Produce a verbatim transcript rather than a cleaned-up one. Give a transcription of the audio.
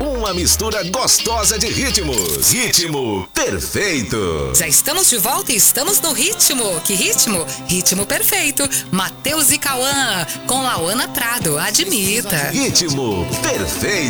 Uma mistura gostosa de ritmos. Ritmo perfeito. Já estamos de volta e estamos no ritmo. Que ritmo? Ritmo perfeito. Matheus e Cauã com Lauana Prado. Admita. Ritmo perfeito.